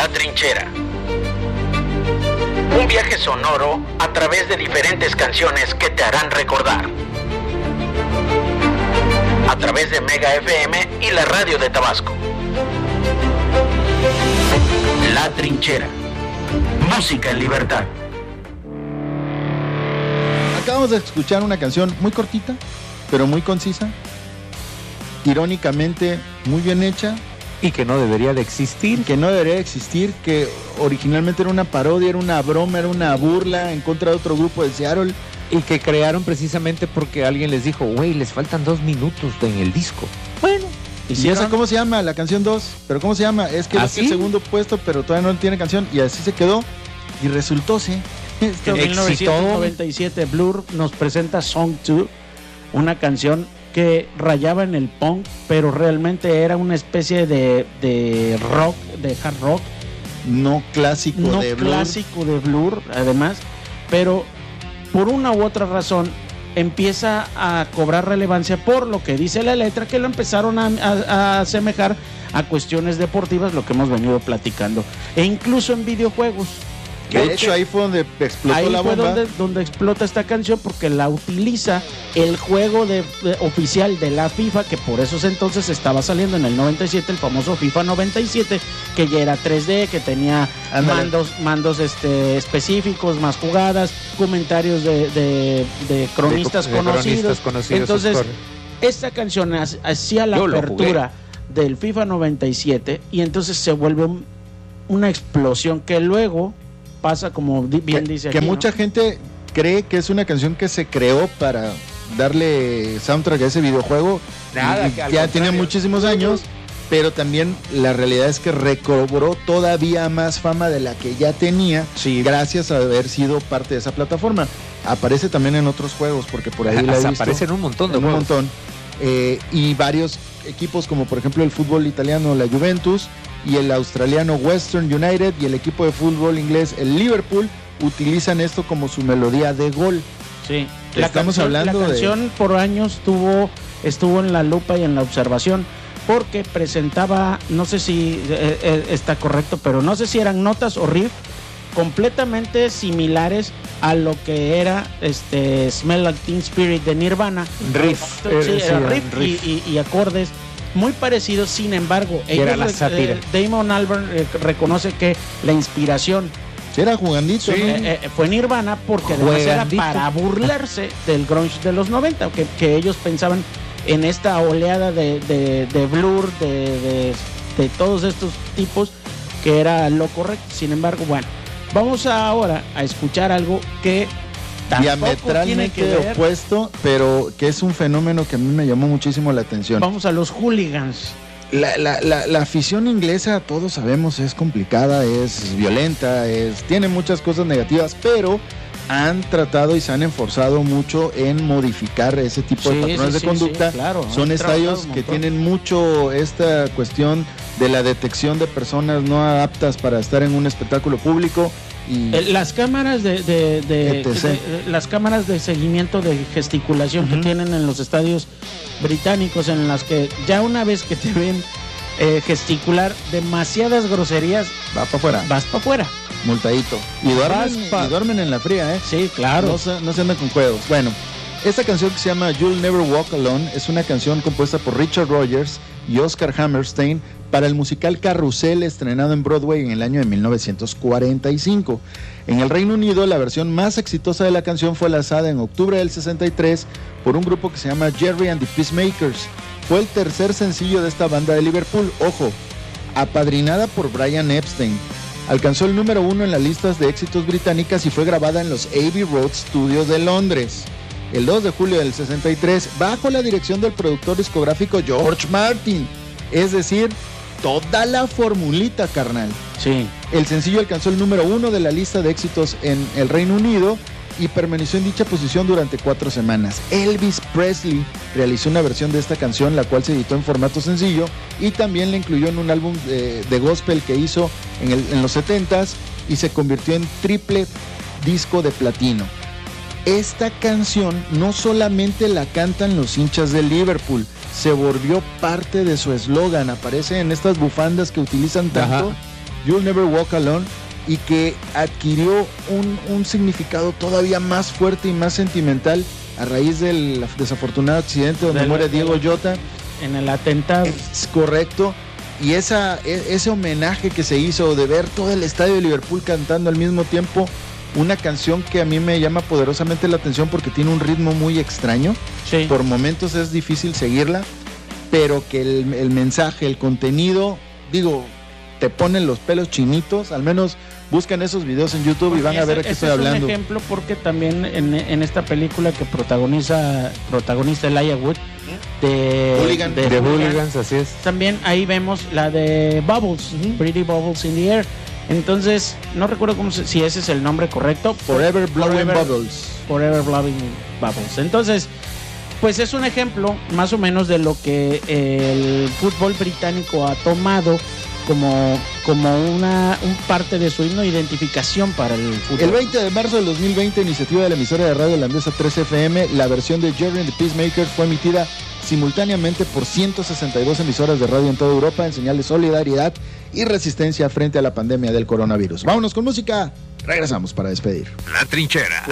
La Trinchera. Un viaje sonoro a través de diferentes canciones que te harán recordar. A través de Mega FM y la radio de Tabasco. La Trinchera. Música en libertad. Acabamos de escuchar una canción muy cortita, pero muy concisa. Irónicamente, muy bien hecha. Y que no debería de existir. Que originalmente era una parodia, era una broma, era una burla en contra de otro grupo de Seattle. Y que crearon precisamente porque alguien les dijo, güey, les faltan 2 minutos en el disco. Bueno. ¿Y esa cómo se llama? La canción 2. ¿Pero cómo se llama? Es que es el segundo puesto, pero todavía no tiene canción. Y así se quedó. Y resultó, sí. En 1997 Blur nos presenta Song 2, una canción que rayaba en el punk, pero realmente era una especie de rock, de hard rock. No clásico de Blur, además, pero por una u otra razón empieza a cobrar relevancia por lo que dice la letra, que lo empezaron a asemejar a cuestiones deportivas, lo que hemos venido platicando, e incluso en videojuegos. De hecho, ahí fue donde explotó la bomba. Ahí fue donde explota esta canción, porque la utiliza el juego oficial de la FIFA, que por esos entonces estaba saliendo en el 97, el famoso FIFA 97, que ya era 3D, que tenía mandos específicos, más jugadas, comentarios de cronistas conocidos. Entonces, esta canción hacía la apertura del FIFA 97 y entonces se vuelve una explosión que luego pasa, como bien dice aquí, que mucha gente cree que es una canción que se creó para darle soundtrack a ese videojuego. Ya tiene muchísimos años, pero también la realidad es que recobró todavía más fama de la que ya tenía, gracias a haber sido parte de esa plataforma. Aparece también en otros juegos, porque por ahí la he visto. Aparece en un montón de juegos. Y varios equipos, como por ejemplo el fútbol italiano, la Juventus, y el australiano Western United, y el equipo de fútbol inglés, el Liverpool, utilizan esto como su melodía de gol. Sí, la canción por años estuvo en la lupa y en la observación, porque presentaba, no sé si está correcto, pero no sé si eran notas o riff completamente similares a lo que era Smell Like Teen Spirit de Nirvana. Riff y acordes muy parecidos. Sin embargo, Damon Albarn reconoce que la inspiración era jugandito, fue Nirvana, porque además era para burlarse del grunge de los 90, que ellos pensaban en esta oleada de Blur, de todos estos tipos, que era lo correcto. Sin embargo, bueno, vamos ahora a escuchar algo que diametralmente opuesto, pero que es un fenómeno que a mí me llamó muchísimo la atención. Vamos a los hooligans. La afición inglesa, todos sabemos, es complicada, es violenta, tiene muchas cosas negativas, pero han tratado y se han esforzado mucho en modificar ese tipo de patrones de conducta. Claro, son estadios que tienen mucho esta cuestión de la detección de personas no aptas para estar en un espectáculo público. Y las cámaras las cámaras de seguimiento de gesticulación que tienen en los estadios británicos, en las que ya una vez que te ven gesticular demasiadas groserías, vas para afuera. Multadito. Y duermen en la fría, Sí, claro. No se andan con juegos. Bueno, esta canción que se llama You'll Never Walk Alone es una canción compuesta por Richard Rogers y Oscar Hammerstein para el musical Carrusel, estrenado en Broadway en el año de 1945. En el Reino Unido, la versión más exitosa de la canción fue lanzada en octubre del 63 por un grupo que se llama Jerry and the Peacemakers. Fue el tercer sencillo de esta banda de Liverpool, apadrinada por Brian Epstein. Alcanzó el número 1 en las listas de éxitos británicas y fue grabada en los Abbey Road Studios de Londres el 2 de julio del 63, bajo la dirección del productor discográfico George Martin. Es decir, toda la formulita, carnal. Sí. El sencillo alcanzó el número 1 de la lista de éxitos en el Reino Unido y permaneció en dicha posición durante 4 semanas. Elvis Presley realizó una versión de esta canción, la cual se editó en formato sencillo y también la incluyó en un álbum de gospel que hizo en los 70s y se convirtió en triple disco de platino. Esta canción no solamente la cantan los hinchas de Liverpool, se volvió parte de su eslogan, aparece en estas bufandas que utilizan tanto. You'll Never Walk Alone, y que adquirió un significado todavía más fuerte y más sentimental a raíz del desafortunado accidente donde muere Diego Llota. En el atentado. Es correcto. Y ese homenaje que se hizo de ver todo el estadio de Liverpool cantando al mismo tiempo una canción que a mí me llama poderosamente la atención porque tiene un ritmo muy extraño. Sí. Por momentos es difícil seguirla, pero que el mensaje, el contenido, digo, te ponen los pelos chinitos. Al menos buscan esos videos en YouTube y van a ver a qué estoy hablando. Es un ejemplo porque también en esta película que protagoniza Elijah Wood de Hooligans, así es. También ahí vemos la de Bubbles, Pretty Bubbles in the Air. Entonces, no recuerdo si ese es el nombre correcto. Forever Blowing Bubbles. Forever Blowing Bubbles. Entonces, pues es un ejemplo más o menos de lo que el fútbol británico ha tomado como un parte de su himno de identificación para el fútbol. El 20 de marzo del 2020, iniciativa de la emisora de radio holandesa 13FM, la versión de Jerry and the Peacemakers fue emitida simultáneamente por 162 emisoras de radio en toda Europa en señal de solidaridad y resistencia frente a la pandemia del coronavirus. Vámonos con música, regresamos para despedir. La Trinchera.